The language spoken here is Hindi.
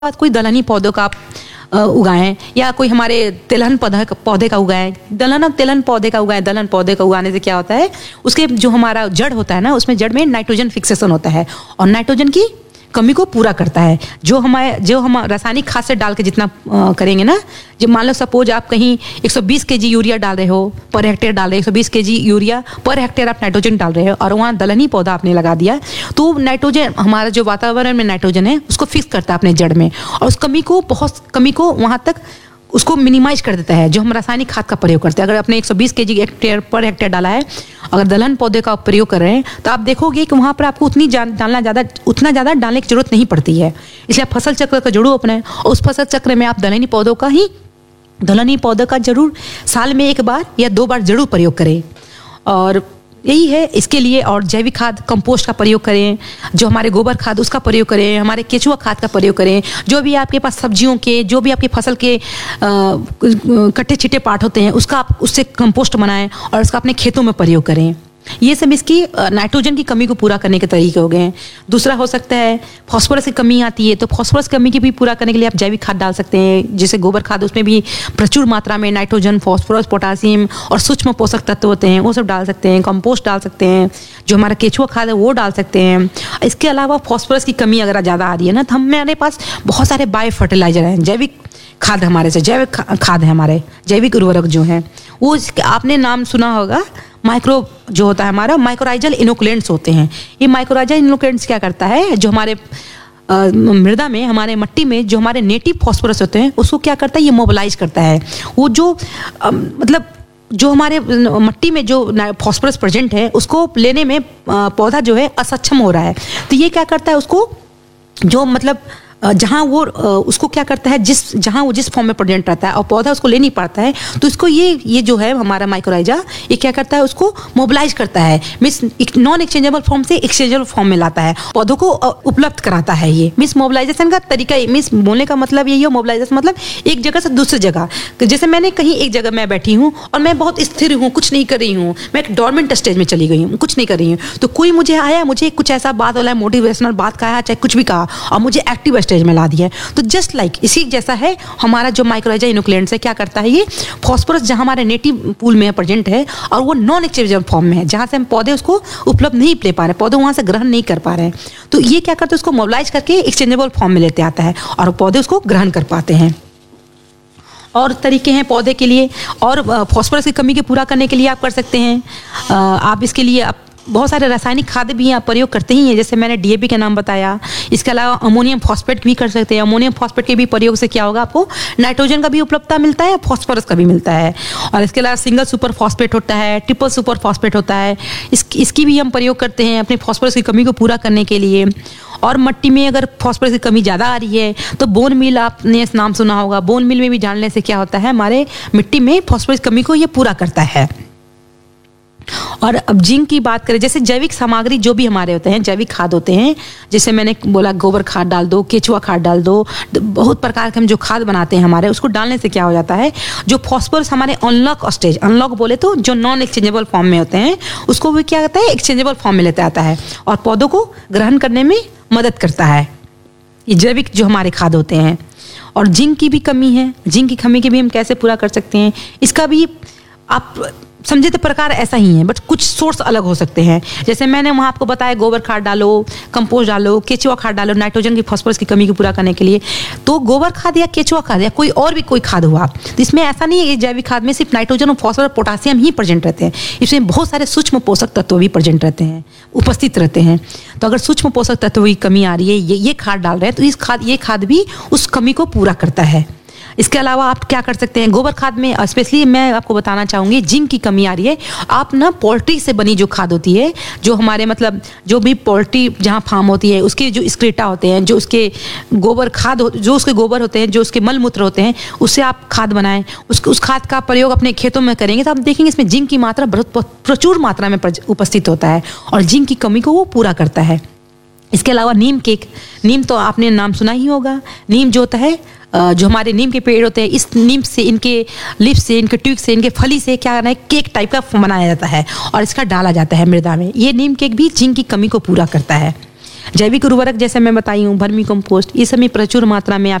बाद कोई दलहनी पौधों का आप उगाएं या कोई हमारे तिलहन पौधे का उगाएं। तिलहन पौधे का उगाएं। दलहन पौधे का उगाने से क्या होता है, उसके जो हमारा जड़ होता है ना, उसमें जड़ में नाइट्रोजन फिक्सेशन होता है और नाइट्रोजन की कमी को पूरा करता है। जो हम रासायनिक खाद से डाल के जितना करेंगे ना, जब मान लो सपोज आप कहीं 120 केजी यूरिया डाल रहे हो पर हेक्टेयर, डाल रहे हो 120 केजी यूरिया पर हेक्टेयर आप नाइट्रोजन डाल रहे हो और वहाँ दलहनी पौधा आपने लगा दिया, तो नाइट्रोजन हमारा जो वातावरण में नाइट्रोजन है उसको फिक्स करता है अपने जड़ में और उस कमी को वहाँ तक उसको मिनिमाइज कर देता है। जो हम रासायनिक खाद का प्रयोग करते हैं, अगर आपने 120 केजी पर हेक्टेयर डाला है, अगर दलहन पौधे का प्रयोग कर रहे हैं, तो आप देखोगे कि वहाँ पर आपको उतना ज़्यादा डालने की जरूरत नहीं पड़ती है। इसलिए आप फसल चक्र का जरूर अपनाएं और उस फसल चक्र में आप दलहनी पौधों का जरूर साल में 1 बार या 2 बार जरूर प्रयोग करें। और यही है इसके लिए। और जैविक खाद कंपोस्ट का प्रयोग करें, जो हमारे गोबर खाद उसका प्रयोग करें, हमारे केचुआ खाद का प्रयोग करें। जो भी आपके पास सब्जियों के, जो भी आपकी फसल के कट्टे छिट्टे पार्ट होते हैं, उसका आप उससे कंपोस्ट बनाएं और उसका अपने खेतों में प्रयोग करें। ये सब इसकी नाइट्रोजन की कमी को पूरा करने के तरीके हो गए हैं। दूसरा हो सकता है फास्फोरस की कमी आती है, तो फास्फोरस की कमी की भी पूरा करने के लिए आप जैविक खाद डाल सकते हैं, जैसे गोबर खाद, उसमें भी प्रचुर मात्रा में नाइट्रोजन, फास्फोरस, पोटासियम और सूक्ष्म पोषक तत्व होते हैं, वो सब डाल सकते हैं। कंपोस्ट डाल सकते हैं, जो हमारा केचुआ खाद है वो डाल सकते हैं। इसके अलावा फास्फोरस की कमी अगर ज़्यादा आ रही है ना, तो हमारे पास बहुत सारे बायो फर्टिलाइजर हैं, जैविक खाद है हमारे जैविक उर्वरक जो हैं, वो आपने नाम सुना होगा, माइक्रो जो होता है हमारा माइक्रोराइजल इनोकुलेंट्स होते हैं। ये माइक्रोराइजल इनोकुलेंट्स क्या करता है, जो हमारे मृदा में, हमारे मिट्टी में जो हमारे नेटिव फास्फोरस होते हैं उसको क्या करता है, ये मोबिलाइज करता है। वो जो जो हमारे मिट्टी में जो फास्फोरस प्रेजेंट है उसको लेने में पौधा जो है असक्षम हो रहा है, तो ये क्या करता है, उसको जो जहाँ वो उसको क्या करता है, जहाँ वो जिस फॉर्म में प्रेजेंट रहता है और पौधा उसको ले नहीं पाता है, तो इसको ये जो है हमारा माइक्रोराइजा, ये क्या करता है, उसको मोबिलाइज करता है, मीन्स नॉन एक्सचेंजेबल फॉर्म से एक्सचेंजेबल फॉर्म में लाता है, पौधों को उपलब्ध कराता है। ये मीन्स मोबिलाइजेशन का तरीका, मीन्स बोलने का मतलब यही है, मोबिलाइजेशन मतलब एक जगह से दूसरी जगह। जैसे मैंने कहीं एक जगह मैं बैठी हूँ और मैं बहुत स्थिर हूँ, कुछ नहीं कर रही हूँ, मैं एक डोरमेंट स्टेज में चली गई हूँ, कुछ नहीं कर रही हूँ, तो कोई मुझे आया, मुझे कुछ ऐसा बात बोला, मोटिवेशनल बात कहा, चाहे कुछ भी कहा, और मुझे एक्टिव स्टेज में ला दिया। तो जस्ट लाइक इसी जैसा है हमारा जो माइक्रोराइजा इनोकुलेंट्स है, क्या करता है, ये फास्फोरस जहां हमारे नेटिव पूल में प्रेजेंट है और वो नॉन एक्सचेंजेबल फॉर्म में है, जहां से हम पौधे उसको उपलब्ध नहीं ले पा रहे, पौधे वहां से ग्रहण नहीं कर पा रहे हैं, तो ये क्या करते हैं, उसको मोबिलाइज करके एक्सचेंजेबल फॉर्म में लेते आता है और पौधे उसको ग्रहण कर पाते हैं। और तरीके हैं पौधे के लिए, और फास्फोरस की कमी के पूरा करने के लिए आप कर सकते हैं, आप इसके लिए आप बहुत सारे रासायनिक खाद भी आप प्रयोग करते ही हैं, जैसे मैंने डीएपी का नाम बताया। इसके अलावा अमोनियम फॉस्फेट भी कर सकते हैं। अमोनियम फॉस्फेट के भी प्रयोग से क्या होगा, आपको नाइट्रोजन का भी उपलब्धता मिलता है, फॉस्फोरस का भी मिलता है। और इसके अलावा सिंगल सुपर फॉस्फेट होता है, ट्रिपल सुपर फॉस्फेट होता है, इसकी भी हम प्रयोग करते हैं अपने फॉस्फोरस की कमी को पूरा करने के लिए। और मिट्टी में अगर फॉस्फोरस की कमी ज़्यादा आ रही है तो बोन मिल, आपने नाम सुना होगा, बोन मिल में भी डालने से क्या होता है, हमारे मिट्टी में फॉस्फोरस की कमी को ये पूरा करता है। और अब जिंक की बात करें, जैसे जैविक सामग्री जो भी हमारे होते हैं, जैविक खाद होते हैं, जैसे मैंने बोला गोबर खाद डाल दो, केचुआ खाद डाल दो, बहुत प्रकार के हम जो खाद बनाते हैं हमारे, उसको डालने से क्या हो जाता है, जो फॉस्फोरस हमारे अनलॉक बोले तो जो नॉन एक्सचेंजेबल फॉर्म में होते हैं, उसको भी क्या करता है, एक्सचेंजेबल फॉर्म में लेता आता है और पौधों को ग्रहण करने में मदद करता है। ये जैविक जो हमारे खाद होते हैं। और जिंक की भी कमी है, जिंक की कमी की भी हम कैसे पूरा कर सकते हैं, इसका भी आप समझे तो प्रकार ऐसा ही है, बट कुछ सोर्स अलग हो सकते हैं। जैसे मैंने वहाँ आपको बताया, गोबर खाद डालो, कंपोस्ट डालो, केचुआ खाद डालो, नाइट्रोजन की फास्फोरस की कमी को पूरा करने के लिए। तो गोबर खाद या केचुआ खाद या कोई खाद हुआ, तो इसमें ऐसा नहीं है कि जैविक खाद में सिर्फ नाइट्रोजन और फास्फोरस और पोटासियम ही प्रेजेंट रहते हैं, इसमें बहुत सारे सूक्ष्म पोषक तत्व भी प्रेजेंट रहते हैं, उपस्थित रहते हैं। तो अगर सूक्ष्म पोषक तत्व की कमी आ रही है, ये खाद डाल रहे हैं, तो ये खाद भी उस कमी को पूरा करता है। इसके अलावा आप क्या कर सकते हैं, गोबर खाद में स्पेशली मैं आपको बताना चाहूँगी, जिंक की कमी आ रही है, आप ना पोल्ट्री से बनी जो खाद होती है, जो हमारे जो भी पोल्ट्री जहाँ फार्म होती है, उसके जो एक्सक्रीटा होते हैं, जो उसके गोबर होते हैं, जो उसके मल मूत्र होते हैं, उससे आप खाद बनाएं, उस खाद का प्रयोग अपने खेतों में करेंगे तो आप देखेंगे इसमें जिंक की मात्रा बहुत प्रचुर मात्रा में उपस्थित होता है और जिंक की कमी को वो पूरा करता है। इसके अलावा नीम तो आपने नाम सुना ही होगा। नीम जो होता है, जो हमारे नीम के पेड़ होते हैं, इस नीम से, इनके लिप से, इनके ट्यूब से, इनके फली से क्या करना है, केक टाइप का बनाया जाता है और इसका डाला जाता है मृदा में। ये नीम केक भी जिंक की कमी को पूरा करता है। जैविक उर्वरक जैसे मैं बताई हूँ, वर्मी कंपोस्ट, ये सब में प्रचुर मात्रा में